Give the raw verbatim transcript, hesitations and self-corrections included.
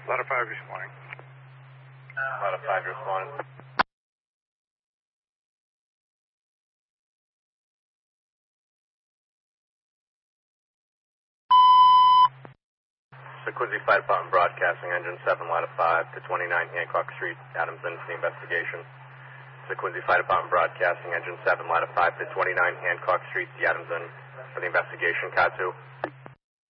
Lot of five responding. Lot of five responding. Quincy Fire Department Broadcasting, Engine seven, Lot of five to twenty-nine Hancock Street, Adamson, for the investigation. The Quincy Fire Department Broadcasting, Engine seven, Lot of five to twenty-nine Hancock Street, Adamson, for the investigation. Cat two.